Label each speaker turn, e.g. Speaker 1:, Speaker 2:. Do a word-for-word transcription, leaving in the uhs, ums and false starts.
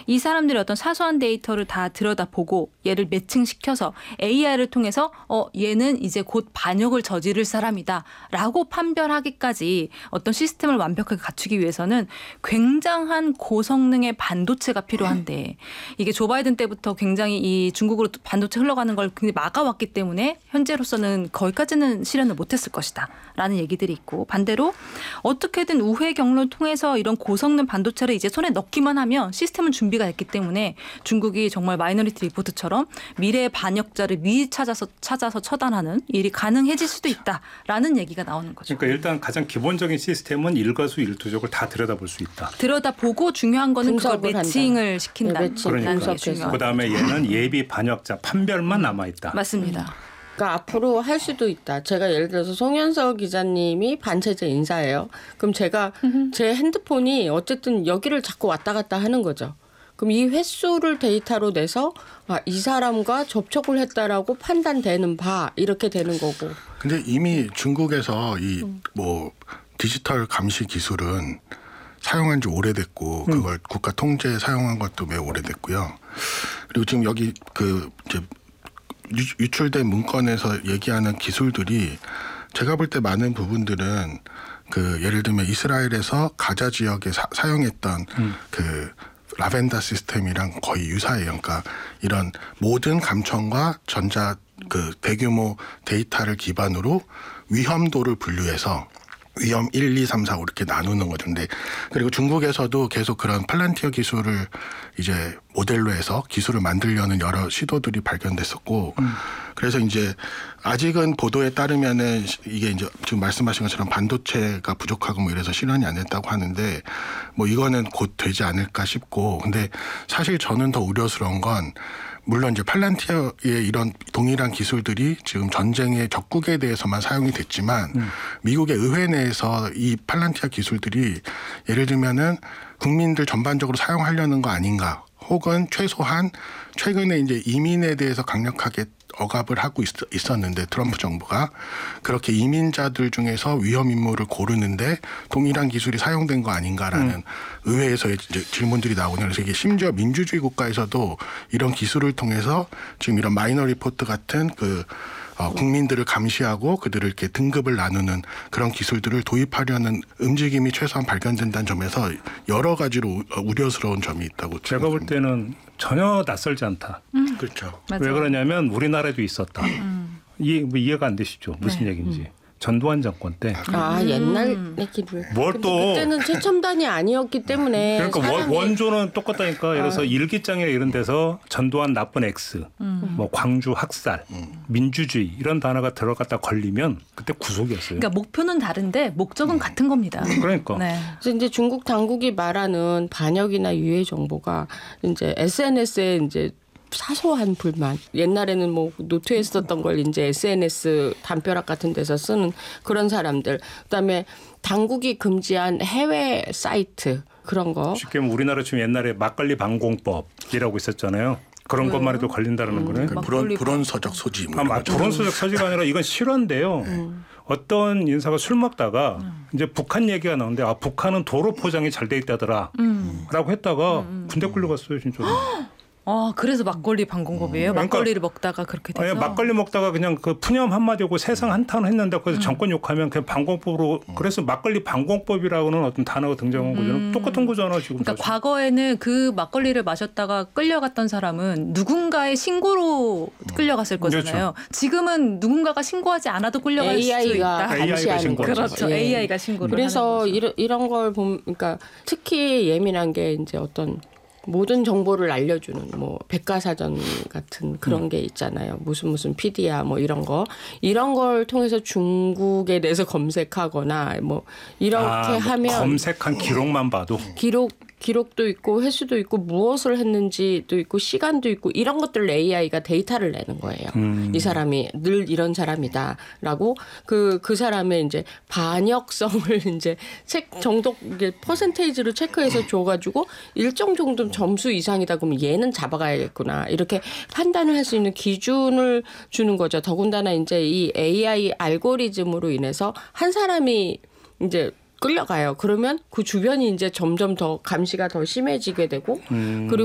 Speaker 1: 이 사람들의 어떤 사소한 데이터를 다 들여다보고 얘를 매칭시켜서 에이아이를 통해서 어 얘는 이제 곧 반역을 저지를 사람이다라고 판별하기까지 어떤 시스템을 완벽하게 갖추기 위해서는 굉장한 고성능의 반도체가 필요한데 이게 조 바이든 때부터 굉장히 이 중국으로 반도체 흘러가는 걸 굉장히 막아왔기 때문에 현재로서는 거기까지는 실현을 못했을 것이다라는 얘기들이 있고 반대로 어떻게든 우회 경로를 통해서 이런 고성능 반도체를 이제 손에 넣기만 하면 시스템은 준비가 됐기 때문에 중국이 정말 마이너리티 리포트처럼 미래의 반역자를 미리 찾아서 찾아서 처단하는 일이 가능해질 수도 있다라는 얘기가 나오는 거죠.
Speaker 2: 그러니까 일단 가장 기본적인 시스템은 일거수일투족을 다 들여다볼 수 있다.
Speaker 1: 들여다보고 중요한 거는 그걸 매칭을
Speaker 3: 한다.
Speaker 1: 시킨다는
Speaker 3: 네,
Speaker 2: 그러니까.
Speaker 1: 게 중요하다.
Speaker 2: 그다음에 얘는 예비 반역자 판별만 남아있다.
Speaker 1: 맞습니다.
Speaker 3: 그러니까 앞으로 할 수도 있다. 제가 예를 들어서 송현석 기자님이 반체제 인사예요. 그럼 제가 제 핸드폰이 어쨌든 여기를 자꾸 왔다 갔다 하는 거죠. 그럼 이 횟수를 데이터로 내서 아, 이 사람과 접촉을 했다라고 판단되는 바 이렇게 되는 거고.
Speaker 4: 근데 이미 중국에서 이 뭐 디지털 감시 기술은 사용한 지 오래됐고 그걸 음. 국가 통제에 사용한 것도 매우 오래됐고요. 그리고 지금 여기 그 이제 유출된 문건에서 얘기하는 기술들이 제가 볼 때 많은 부분들은 그 예를 들면 이스라엘에서 가자 지역에 사, 사용했던 음. 그 라벤더 시스템이랑 거의 유사해요. 그러니까 이런 모든 감청과 전자 그 대규모 데이터를 기반으로 위험도를 분류해서 위험 일, 이, 삼, 사 이렇게 나누는 거죠. 근데 그리고 중국에서도 계속 그런 팔란티어 기술을 이제 모델로 해서 기술을 만들려는 여러 시도들이 발견됐었고 음. 그래서 이제 아직은 보도에 따르면은 이게 이제 지금 말씀하신 것처럼 반도체가 부족하고 뭐 이래서 실현이 안 됐다고 하는데 뭐 이거는 곧 되지 않을까 싶고 근데 사실 저는 더 우려스러운 건 물론 이제 팔란티어의 이런 동일한 기술들이 지금 전쟁의 적국에 대해서만 사용이 됐지만 음. 미국의 의회 내에서 이 팔란티어 기술들이 예를 들면은 국민들 전반적으로 사용하려는 거 아닌가 혹은 최소한 최근에 이제 이민에 대해서 강력하게 억압을 하고 있, 있었는데 트럼프 정부가 그렇게 이민자들 중에서 위험 인물을 고르는데 동일한 기술이 사용된 거 아닌가라는 음. 의회에서의 이제 질문들이 나오냐. 그래서 이게 심지어 민주주의 국가에서도 이런 기술을 통해서 지금 이런 마이너 리포트 같은 그 어, 국민들을 감시하고 그들을 이렇게 등급을 나누는 그런 기술들을 도입하려는 움직임이 최소한 발견된다는 점에서 여러 가지로 우려스러운 점이 있다고
Speaker 2: 제가 볼 때는 전혀 낯설지 않다.
Speaker 4: 음. 그렇죠.
Speaker 2: 맞아요. 왜 그러냐면 우리나라에도 있었다. 음. 이해, 뭐 이해가 안 되시죠? 무슨 네. 얘기인지. 음. 전두환 정권 때.
Speaker 3: 아 음. 옛날 얘기를.
Speaker 2: 뭘 또.
Speaker 3: 그때는 최첨단이 아니었기 때문에.
Speaker 2: 그러니까 사람이. 원조는 똑같다니까. 예를 들어서 아. 일기장이나 이런 데서 전두환 나쁜 X, 음. 뭐 광주 학살, 음. 민주주의 이런 단어가 들어갔다 걸리면 그때 구속이었어요.
Speaker 1: 그러니까 목표는 다른데 목적은 음. 같은 겁니다.
Speaker 2: 그러니까.
Speaker 3: 네. 그래서 이제 중국 당국이 말하는 반역이나 유해 정보가 이제 에스엔에스에 이제 사소한 불만. 옛날에는 뭐 노트에 썼던 걸 이제 에스엔에스 담벼락 같은 데서 쓰는 그런 사람들. 그다음에 당국이 금지한 해외 사이트 그런 거.
Speaker 2: 쉽게 말하면 우리나라 지금 옛날에 막걸리 방공법이라고 있었잖아요. 그런 것만 해도 걸린다는 음, 거는.
Speaker 4: 그 불온, 불온서적 소지. 뭐
Speaker 2: 아, 불온서적 소지가 아니라 이건 실화인데요. 음. 어떤 인사가 술 먹다가 음. 이제 북한 얘기가 나오는데 아 북한은 도로 포장이 잘 돼 있다더라 음. 라고 했다가 음. 군대 끌려갔어요 진짜로.
Speaker 1: 아 그래서 막걸리 방공법이에요? 그러니까, 막걸리를 먹다가 그렇게 돼서?
Speaker 2: 아니, 막걸리 먹다가 그냥 그 푸념 한마디 하고 세상 한탄 했는데 그래서 음. 정권 욕하면 그냥 방공법으로 음. 그래서 막걸리 방공법이라고는 어떤 단어가 등장한 거죠. 음. 똑같은 거잖아 지금.
Speaker 1: 그러니까 사실. 과거에는 그 막걸리를 마셨다가 끌려갔던 사람은 누군가의 신고로 끌려갔을 거잖아요. 그렇죠. 지금은 누군가가 신고하지 않아도 끌려갈 수 있다.
Speaker 3: 에이아이가 신고.
Speaker 1: 그렇죠. 예. 에이아이가 신고를
Speaker 3: 그래서
Speaker 1: 하는
Speaker 3: 이런 이런 걸 보면 그러니까 특히 예민한 게 이제 어떤 모든 정보를 알려주는 뭐 백과사전 같은 그런 음. 게 있잖아요. 무슨 무슨 피디야 뭐 이런 거. 이런 걸 통해서 중국에 대해서 검색하거나 뭐 이렇게
Speaker 2: 아, 뭐
Speaker 3: 하면.
Speaker 2: 검색한 기록만 봐도.
Speaker 3: 기록. 기록도 있고 횟수도 있고 무엇을 했는지도 있고 시간도 있고 이런 것들을 에이아이가 데이터를 내는 거예요. 음. 이 사람이 늘 이런 사람이다라고 그, 그 사람의 이제 반역성을 이제 책 정도 퍼센테이지로 체크해서 줘가지고 일정 정도 점수 이상이다 그러면 얘는 잡아가야겠구나 이렇게 판단을 할 수 있는 기준을 주는 거죠. 더군다나 이제 이 에이아이 알고리즘으로 인해서 한 사람이 이제 끌려가요. 그러면 그 주변이 이제 점점 더 감시가 더 심해지게 되고 음. 그리고